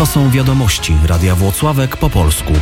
To są wiadomości Radia Włocławek po polsku.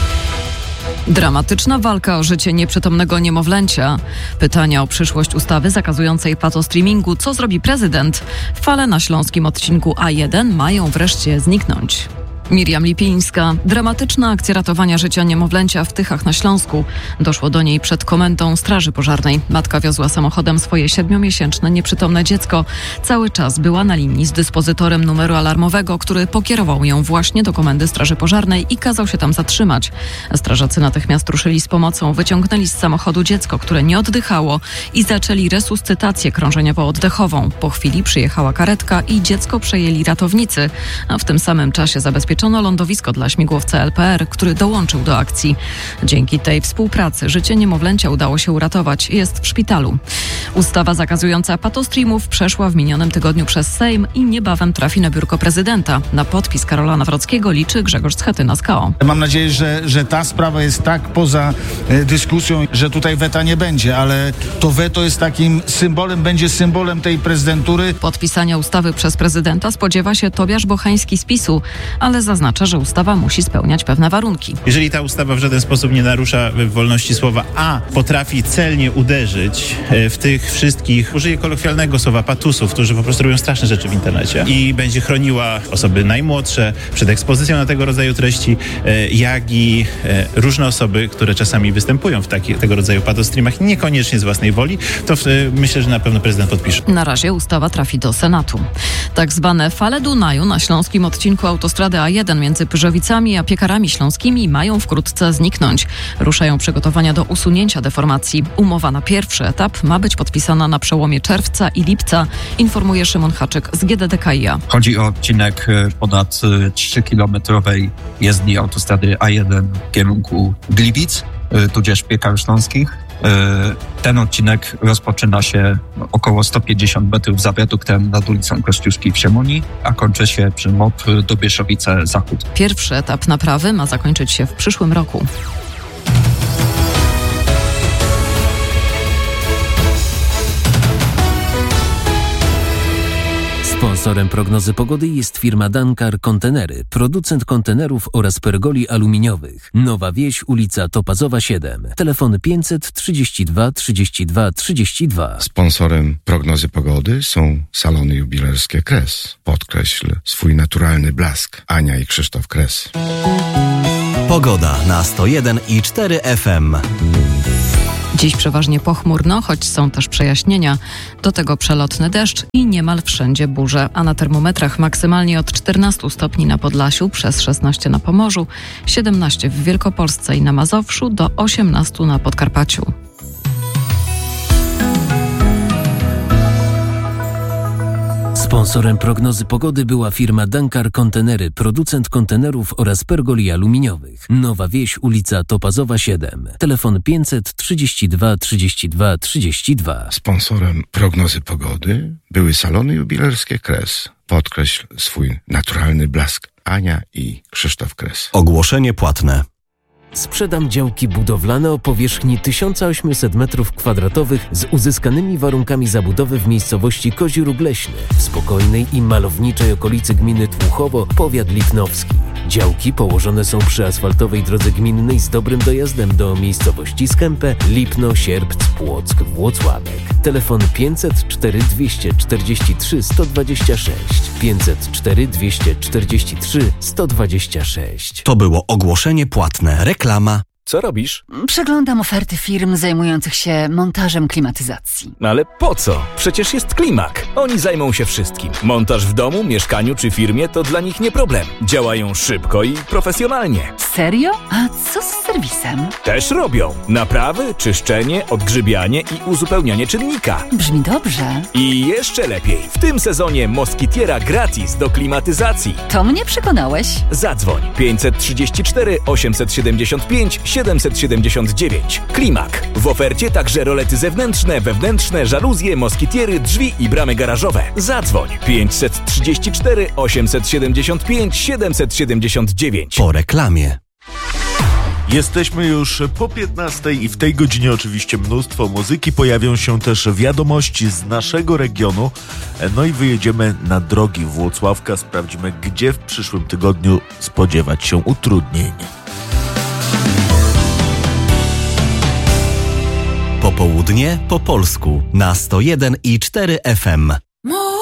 Dramatyczna walka o życie nieprzytomnego niemowlęcia. Pytania o przyszłość ustawy zakazującej patostreamingu. Co zrobi prezydent? Fale na śląskim odcinku A1 mają wreszcie zniknąć. Miriam Lipińska. Dramatyczna akcja ratowania życia niemowlęcia w Tychach na Śląsku. Doszło do niej przed komendą Straży Pożarnej. Matka wiozła samochodem swoje 7-miesięczne nieprzytomne dziecko. Cały czas była na linii z dyspozytorem numeru alarmowego, który pokierował ją właśnie do komendy Straży Pożarnej i kazał się tam zatrzymać. Strażacy natychmiast ruszyli z pomocą, wyciągnęli z samochodu dziecko, które nie oddychało i zaczęli resuscytację krążeniowo-oddechową. Po chwili przyjechała karetka i dziecko przejęli ratownicy, a w tym samym czasie zabezpieczono lądowisko dla śmigłowca LPR, który dołączył do akcji. Dzięki tej współpracy życie niemowlęcia udało się uratować. Jest w szpitalu. Ustawa zakazująca patostreamów przeszła w minionym tygodniu przez Sejm i niebawem trafi na biurko prezydenta. Na podpis Karola Nawrockiego liczy Grzegorz Schetyna z KO. Mam nadzieję, że ta sprawa jest tak poza dyskusją, że tutaj weta nie będzie, ale to weto jest takim symbolem, będzie symbolem tej prezydentury. Podpisania ustawy przez prezydenta spodziewa się Tobiasz Bochański z PiS-u, ale zaznacza, że ustawa musi spełniać pewne warunki. Jeżeli ta ustawa w żaden sposób nie narusza wolności słowa, a potrafi celnie uderzyć w tych wszystkich, użyję kolokwialnego słowa, patusów, którzy po prostu robią straszne rzeczy w internecie i będzie chroniła osoby najmłodsze przed ekspozycją na tego rodzaju treści, jak i różne osoby, które czasami występują w tego rodzaju patostreamach, niekoniecznie z własnej woli, to myślę, że na pewno prezydent podpisze. Na razie ustawa trafi do Senatu. Tak zwane fale Dunaju na śląskim odcinku autostrady A1 między Pyrzowicami a Piekarami Śląskimi mają wkrótce zniknąć. Ruszają przygotowania do usunięcia deformacji. Umowa na pierwszy etap ma być podpisana na przełomie czerwca i lipca, informuje Szymon Haczyk z GDDKiA. Chodzi o odcinek ponad 3-kilometrowej jezdni autostrady A1 w kierunku Gliwic, tudzież Piekar Śląskich. Ten odcinek rozpoczyna się około 150 metrów za wiaduktem nad ulicą Kościuszki w Siemonii, a kończy się przy MOP Dobieszowice-Zachód. Pierwszy etap naprawy ma zakończyć się w przyszłym roku. Sponsorem prognozy pogody jest firma Dankar Kontenery, producent kontenerów oraz pergoli aluminiowych. Nowa Wieś, ulica Topazowa 7. Telefon 532 32 32. Sponsorem prognozy pogody są salony jubilerskie Kres. Podkreśl swój naturalny blask. Ania i Krzysztof Kres. Pogoda na 101,4 FM. Dziś przeważnie pochmurno, choć są też przejaśnienia. Do tego przelotny deszcz i niemal wszędzie burze, a na termometrach maksymalnie od 14 stopni na Podlasiu, przez 16 na Pomorzu, 17 w Wielkopolsce i na Mazowszu, do 18 na Podkarpaciu. Sponsorem prognozy pogody była firma Dankar Kontenery, producent kontenerów oraz pergoli aluminiowych. Nowa Wieś, ulica Topazowa 7. Telefon 532 32 32. Sponsorem prognozy pogody były salony jubilerskie Kres. Podkreśl swój naturalny blask. Ania i Krzysztof Kres. Ogłoszenie płatne. Sprzedam działki budowlane o powierzchni 1800 m2 z uzyskanymi warunkami zabudowy w miejscowości Kozi Róg Leśny, w spokojnej i malowniczej okolicy gminy Tłuchowo, powiat lipnowski. Działki położone są przy asfaltowej drodze gminnej z dobrym dojazdem do miejscowości Skępę, Lipno, Sierpc, Płock, Włocławek. Telefon 504 243 126. 504 243 126. To było ogłoszenie płatne. Reklama. Co robisz? Przeglądam oferty firm zajmujących się montażem klimatyzacji. No ale po co? Przecież jest Klimak. Oni zajmą się wszystkim. Montaż w domu, mieszkaniu czy firmie to dla nich nie problem. Działają szybko i profesjonalnie. Serio? A co z serwisem? Też robią. Naprawy, czyszczenie, odgrzybianie i uzupełnianie czynnika. Brzmi dobrze. I jeszcze lepiej. W tym sezonie Moskitiera gratis do klimatyzacji. To mnie przekonałeś. Zadzwoń 534 875 779. Klimak. W ofercie także rolety zewnętrzne, wewnętrzne, żaluzje, moskitiery, drzwi i bramy garażowe. Zadzwoń 534 875 779. Po reklamie. Jesteśmy już po 15 i w tej godzinie oczywiście mnóstwo muzyki. Pojawią się też wiadomości z naszego regionu. No i wyjedziemy na drogi Włocławka. Sprawdzimy, gdzie w przyszłym tygodniu spodziewać się utrudnień. Popołudnie po polsku na 101,4 FM.